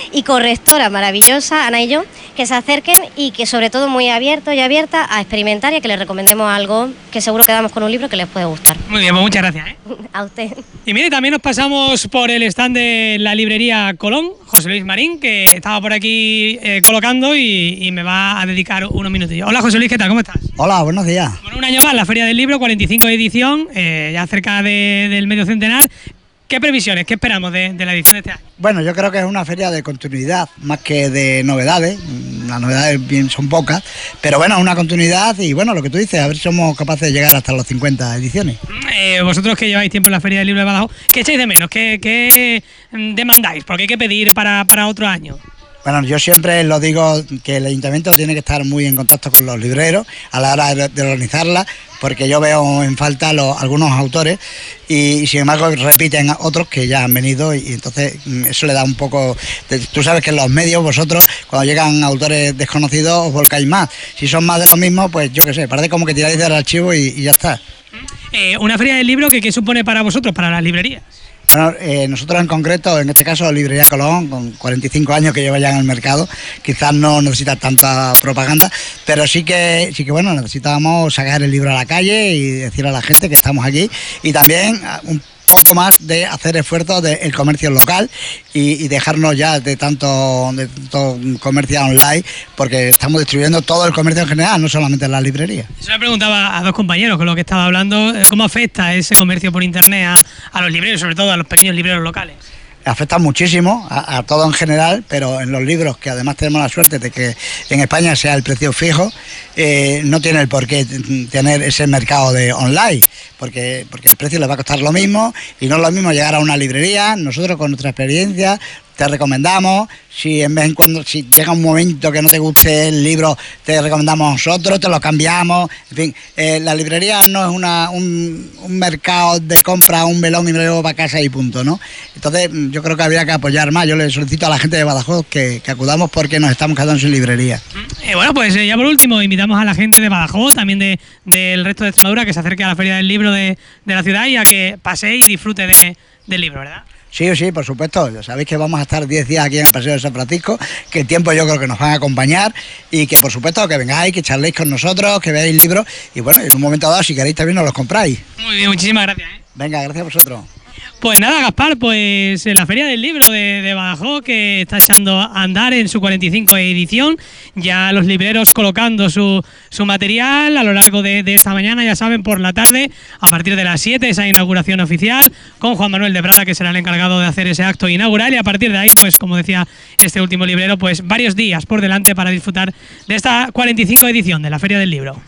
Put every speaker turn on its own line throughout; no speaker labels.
y correctora maravillosa, Ana y yo, que se acerquen y que sobre todo muy abiertos y abiertas a experimentar y a que les recomendemos algo que seguro que damos con un libro que les puede gustar.
Muy bien, pues muchas gracias.
A usted.
Y mire, también nos pasamos por el stand de la librería Colón, José Luis Marín, que estaba por aquí colocando y me va a dedicar unos minutillos. Hola José Luis, ¿qué tal? ¿Cómo estás?
Hola, buenos días.
Bueno, un año más, la Feria del Libro, 45 edición, ya cerca del medio centenar. ¿Qué previsiones, qué esperamos de la edición de este año?
Bueno, yo creo que es una feria de continuidad, más que de novedades. Las novedades bien son pocas, pero bueno, una continuidad y bueno, lo que tú dices, a ver si somos capaces de llegar hasta los 50 ediciones.
Vosotros que lleváis tiempo en la Feria del Libro de Badajoz, ¿qué echáis de menos? ¿Qué demandáis? Porque hay que pedir para otro año.
Bueno, yo siempre lo digo que el ayuntamiento tiene que estar muy en contacto con los libreros a la hora de organizarla, porque yo veo en falta algunos autores y sin embargo repiten otros que ya han venido y entonces eso le da un poco... Tú sabes que en los medios vosotros cuando llegan autores desconocidos os volcáis más. Si son más de lo mismo, pues yo qué sé, parece como que tiráis del archivo y ya está.
Una feria del libro, ¿qué supone para vosotros, para las librerías?
Bueno, nosotros en concreto, en este caso Librería Colón, con 45 años que lleva ya en el mercado, quizás no necesita tanta propaganda, pero sí que bueno, necesitábamos sacar el libro a la calle y decir a la gente que estamos aquí y también un poco más de hacer esfuerzos del comercio local y dejarnos ya de tanto comercio online, porque estamos distribuyendo todo el comercio en general, no solamente en las librerías.
Eso me preguntaba a dos compañeros con los que estaba hablando, ¿cómo afecta ese comercio por internet a los libreros, sobre todo a los pequeños libreros locales?
Afecta muchísimo a todo en general, pero en los libros, que además tenemos la suerte de que en España sea el precio fijo, no tiene el por qué tener ese mercado de online, porque el precio les va a costar lo mismo y no es lo mismo llegar a una librería. Nosotros con nuestra experiencia te recomendamos, si en vez en cuando, si llega un momento que no te guste el libro, te recomendamos nosotros, te lo cambiamos, en fin, la librería no es un mercado de compra, un velón y me lo llevo para casa y punto, ¿no? Entonces yo creo que habría que apoyar más. Yo le solicito a la gente de Badajoz que acudamos porque nos estamos quedando sin librería.
Bueno, pues ya por último invitamos a la gente de Badajoz, también del resto de Extremadura, que se acerque a la Feria del Libro de la ciudad y a que pase y disfrute del libro, ¿verdad?
Sí, por supuesto. Ya sabéis que vamos a estar 10 días aquí en el Paseo de San Francisco, que el tiempo yo creo que nos van a acompañar y que por supuesto que vengáis, que charléis con nosotros, que veáis libros y bueno, en un momento dado si queréis también nos los compráis.
Muy bien, muchísimas gracias.
Venga, gracias a vosotros.
Pues nada, Gaspar, pues en la Feria del Libro de Badajoz, que está echando a andar en su 45 edición, ya los libreros colocando su material a lo largo de esta mañana, ya saben, por la tarde, a partir de las 7, esa inauguración oficial, con Juan Manuel de Prada, que será el encargado de hacer ese acto inaugural, y a partir de ahí, pues como decía este último librero, pues varios días por delante para disfrutar de esta 45 edición de la Feria del Libro.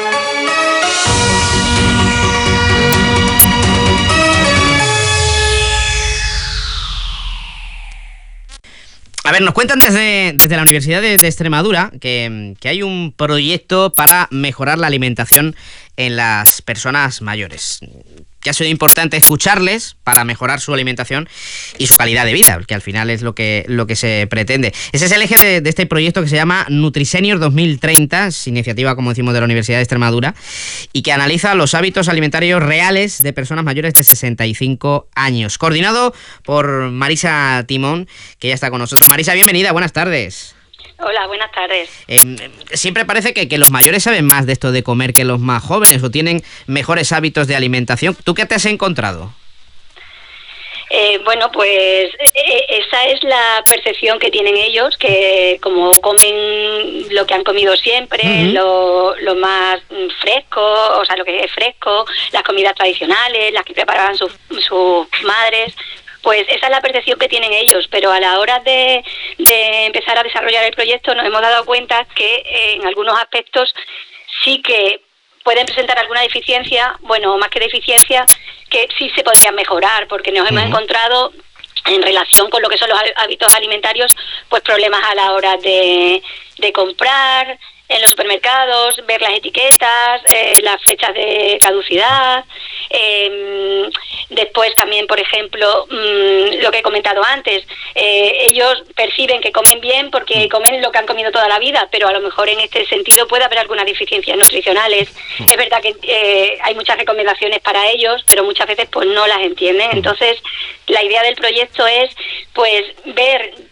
A ver, nos cuentan desde la Universidad de Extremadura que hay un proyecto para mejorar la alimentación en las personas mayores. Que ha sido importante escucharles para mejorar su alimentación y su calidad de vida, que al final es lo que se pretende. Ese es el eje de este proyecto que se llama NutriSenior 2030, es iniciativa, como decimos, de la Universidad de Extremadura, y que analiza los hábitos alimentarios reales de personas mayores de 65 años. Coordinado por Marisa Timón, que ya está con nosotros. Marisa, bienvenida, buenas tardes.
Hola, buenas tardes.
Siempre parece que los mayores saben más de esto de comer que los más jóvenes o tienen mejores hábitos de alimentación. ¿Tú qué te has encontrado?
Bueno, pues esa es la percepción que tienen ellos, que como comen lo que han comido siempre, lo más fresco, o sea, lo que es fresco, las comidas tradicionales, las que preparaban sus madres, pues esa es la percepción que tienen ellos, pero a la hora de empezar a desarrollar el proyecto nos hemos dado cuenta que en algunos aspectos sí que pueden presentar alguna deficiencia, bueno, más que deficiencia, que sí se podrían mejorar, porque nos hemos encontrado en relación con lo que son los hábitos alimentarios, pues problemas a la hora de comprar en los supermercados, ver las etiquetas, las fechas de caducidad. Después también, por ejemplo, lo que he comentado antes, ellos perciben que comen bien porque comen lo que han comido toda la vida, pero a lo mejor en este sentido puede haber algunas deficiencias nutricionales. Es verdad que hay muchas recomendaciones para ellos, pero muchas veces pues no las entienden. Entonces, la idea del proyecto es pues ver